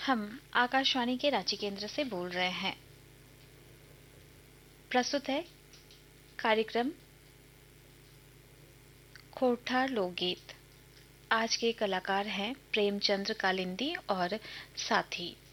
हम आकाशवाणी के रांची केंद्र से बोल रहे हैं। प्रस्तुत है कार्यक्रम खोरठा लोकगीत। आज के कलाकार हैं प्रेमचंद्र कालिंदी और साथी।